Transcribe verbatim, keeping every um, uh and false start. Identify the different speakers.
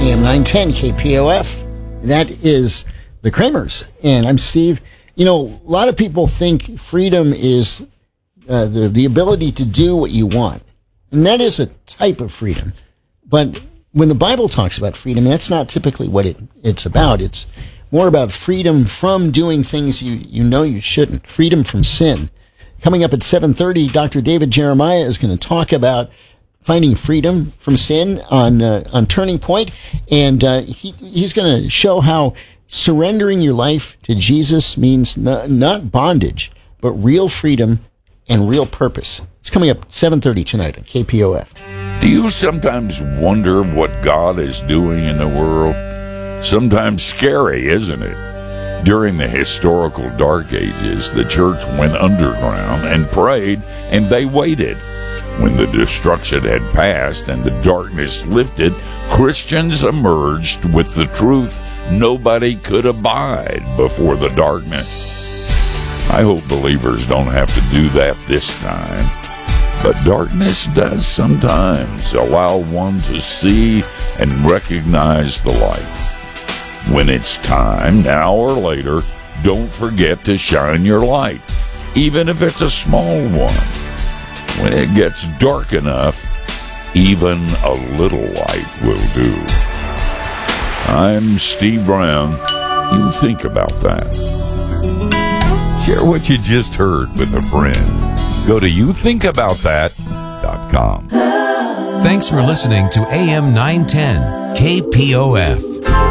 Speaker 1: A M nine ten K P O F. That is the Kramers, and I'm Steve. You know, a lot of people think freedom is uh, the, the ability to do what you want, and that is a type of freedom. But when the Bible talks about freedom, that's not typically what it, it's about. It's more about freedom from doing things you, you know you shouldn't, freedom from sin. Coming up at seven thirty, Doctor David Jeremiah is going to talk about finding freedom from sin on uh, on Turning Point, and uh, he he's going to show how surrendering your life to Jesus means not, not bondage, but real freedom and real purpose. It's coming up at seven thirty tonight on K P O F.
Speaker 2: Do you sometimes wonder what God is doing in the world? Sometimes scary, isn't it? During the historical Dark Ages, the church went underground and prayed, and they waited. When the destruction had passed and the darkness lifted, Christians emerged with the truth nobody could abide before the darkness. I hope believers don't have to do that this time. But darkness does sometimes allow one to see and recognize the light. When it's time, now or later, don't forget to shine your light, even if it's a small one. When it gets dark enough, even a little light will do. I'm Steve Brown. You think about that. Share what you just heard with a friend. Go to you think about that dot com.
Speaker 3: Thanks for listening to A M nine ten K P O F.